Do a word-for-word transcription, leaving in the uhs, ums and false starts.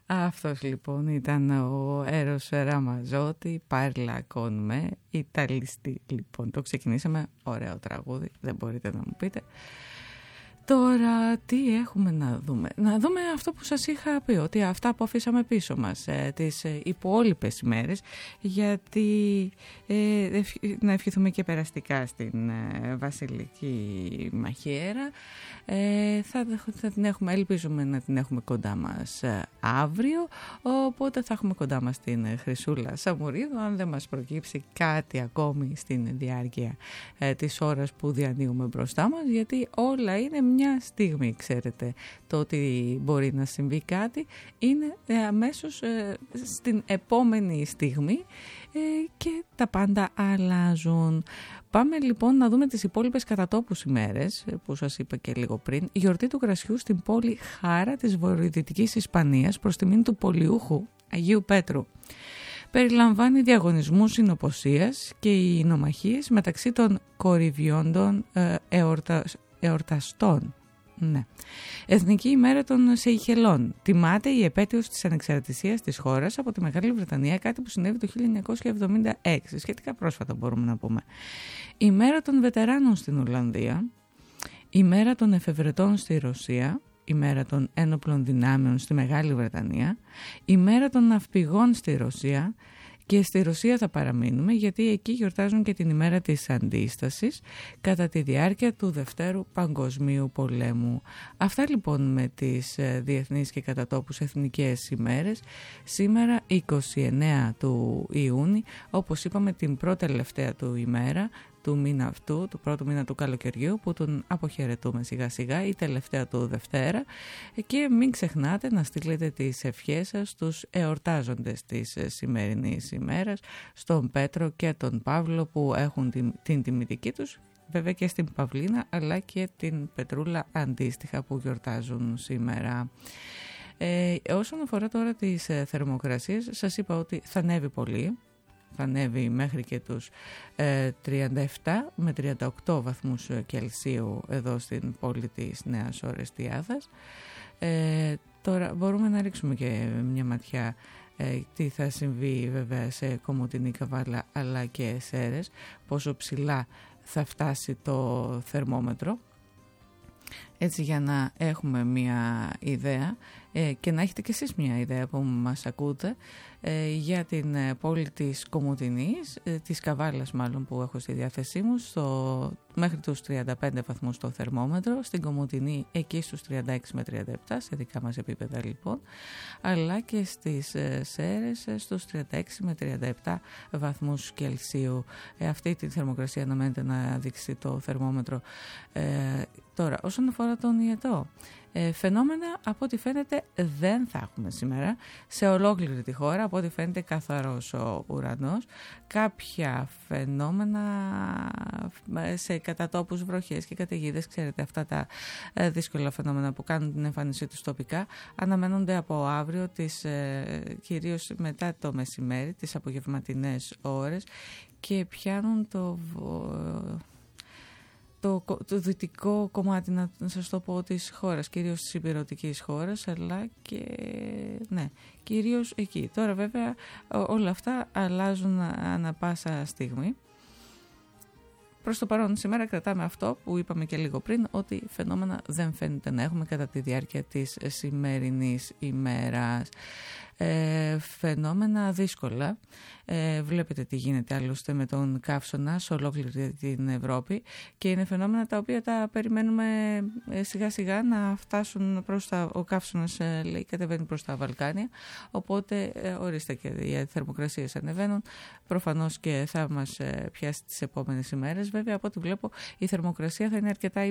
Αυτός λοιπόν ήταν ο Έρος Ραμαζότη, Πάρλα κον με, Ιταλιστή. Λοιπόν, το ξεκινήσαμε, ωραίο τραγούδι, δεν μπορείτε να μου πείτε. Τώρα τι έχουμε να δούμε? Να δούμε αυτό που σας είχα πει, ότι αυτά που αφήσαμε πίσω μας, ε, τις ε, υπόλοιπες ημέρες, γιατί ε, ευ, να ευχηθούμε και περαστικά στην ε, Βασιλική Μαχαίρα. Ε, θα, θα την έχουμε, ελπίζουμε να την έχουμε κοντά μας ε, αύριο, οπότε θα έχουμε κοντά μας την ε, Χρυσούλα Σαμουρίδου, αν δεν μας προκύψει κάτι ακόμη στην διάρκεια ε, της ώρας που διανύουμε μπροστά μας, γιατί όλα είναι μια στιγμή, ξέρετε. Το ότι μπορεί να συμβεί κάτι είναι ε, αμέσως ε, στην επόμενη στιγμή ε, και τα πάντα αλλάζουν. Πάμε λοιπόν να δούμε τις υπόλοιπες κατατόπους ημέρες που σας είπα και λίγο πριν. Η γιορτή του κρασιού στην πόλη Χάρα της βορειοδυτικής Ισπανίας προς τιμήν του πολιούχου Αγίου Πέτρου. Περιλαμβάνει διαγωνισμούς συνοποσίας και οι νομαχίες μεταξύ των κορυβιόντων ε, εορτα, εορταστών. Ναι. Εθνική ημέρα των Σεϊχελών. Τιμάται η επέτειος της ανεξαρτησίας της χώρας από τη Μεγάλη Βρετανία, κάτι που συνέβη το χίλια εννιακόσια εβδομήντα έξι, σχετικά πρόσφατα μπορούμε να πούμε. Η μέρα των βετεράνων στην Ολλανδία, η μέρα των εφευρετών στη Ρωσία, η μέρα των ένοπλων δυνάμεων στη Μεγάλη Βρετανία, η μέρα των ναυπηγών στη Ρωσία. Και στη Ρωσία θα παραμείνουμε, γιατί εκεί γιορτάζουν και την ημέρα της αντίστασης κατά τη διάρκεια του Δευτέρου Παγκοσμίου Πολέμου. Αυτά λοιπόν με τις διεθνείς και κατά τόπους εθνικές ημέρες. Σήμερα είκοσι εννέα του Ιούνιου, όπως είπαμε, την πρώτη τελευταία του ημέρα του μήνα αυτού, του πρώτου μήνα του καλοκαιριού, που τον αποχαιρετούμε σιγά σιγά, η τελευταία του Δευτέρα, και μην ξεχνάτε να στείλετε τις ευχές σας στους εορτάζοντες της σημερινής ημέρας, στον Πέτρο και τον Παύλο που έχουν την, την τιμητική τους, βέβαια και στην Παυλίνα, αλλά και την Πετρούλα αντίστοιχα που γιορτάζουν σήμερα. Ε, όσον αφορά τώρα τις ε, θερμοκρασίες, σας είπα ότι θα ανέβει πολύ. Θα ανέβει μέχρι και τους ε, τριάντα επτά με τριάντα οκτώ βαθμούς Κελσίου εδώ στην πόλη της Νέας Ορεστιάδας. Ε, τώρα μπορούμε να ρίξουμε και μια ματιά ε, τι θα συμβεί βέβαια σε Κομοτηνή, Καβάλα αλλά και Σέρρες, πόσο ψηλά θα φτάσει το θερμόμετρο. Έτσι για να έχουμε μια ιδέα ε, και να έχετε και εσείς μια ιδέα που μας ακούτε ε, για την ε, πόλη της Κομοτηνής, ε, της Καβάλας μάλλον που έχω στη διάθεσή μου, στο, μέχρι τους τριάντα πέντε βαθμούς το θερμόμετρο, στην Κομοτηνή εκεί στους τριάντα έξι με τριάντα επτά, σε δικά μας επίπεδα λοιπόν, αλλά και στις ε, Σέρρες ε, στους τριάντα έξι με τριάντα επτά βαθμούς Κελσίου. Ε, αυτή τη θερμοκρασία αναμένεται να δείξει το θερμόμετρο. Ε, τώρα, όσον αφορά τον ιετό, ε, φαινόμενα από ό,τι φαίνεται δεν θα έχουμε σήμερα σε ολόκληρη τη χώρα, από ό,τι φαίνεται καθαρός ο ουρανός. Κάποια φαινόμενα σε κατατόπους, βροχές και καταιγίδες, ξέρετε αυτά τα ε, δύσκολα φαινόμενα που κάνουν την εμφάνισή τους τοπικά, αναμένονται από αύριο τις, ε, κυρίως μετά το μεσημέρι, τις απογευματινές ώρες, και πιάνουν το... Το, το δυτικό κομμάτι, να σας το πω, της χώρας, κυρίως της υπηρετικής χώρας, αλλά και ναι, κυρίως εκεί. Τώρα βέβαια όλα αυτά αλλάζουν ανά πάσα στιγμή. Προς το παρόν σήμερα κρατάμε αυτό που είπαμε και λίγο πριν, ότι φαινόμενα δεν φαίνεται να έχουμε κατά τη διάρκεια της σημερινής ημέρας. Ε, φαινόμενα δύσκολα. Ε, βλέπετε τι γίνεται άλλωστε με τον καύσωνα σε ολόκληρη την Ευρώπη, και είναι φαινόμενα τα οποία τα περιμένουμε ε, σιγά σιγά να φτάσουν προς τα... Ο καύσωνας ε, λέει κατεβαίνει προς τα Βαλκάνια, οπότε ε, ορίστε και οι θερμοκρασίες ανεβαίνουν, προφανώς και θα μας ε, πιάσει τις επόμενες ημέρες. Βέβαια από ό,τι βλέπω η θερμοκρασία θα είναι αρκετά